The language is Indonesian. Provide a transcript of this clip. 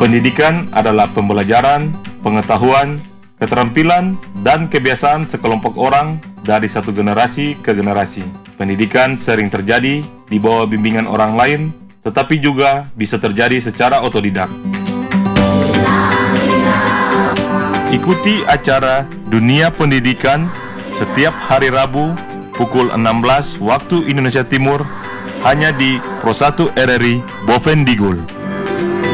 Pendidikan adalah pembelajaran, pengetahuan, keterampilan, dan kebiasaan sekelompok orang dari satu generasi ke generasi. Pendidikan sering terjadi di bawah bimbingan orang lain, tetapi juga bisa terjadi secara otodidak. Ikuti acara Dunia Pendidikan setiap hari Rabu pukul 16 waktu Indonesia Timur hanya di Pro 1 RRI Bovendigul.